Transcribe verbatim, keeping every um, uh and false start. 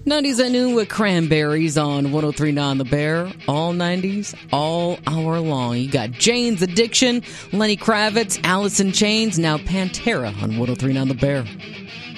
nineties at noon with Cranberries on one oh three point nine The Bear. All nineties, all hour long. You got Jane's Addiction, Lenny Kravitz, Alice in Chains, now Pantera on one oh three point nine The Bear.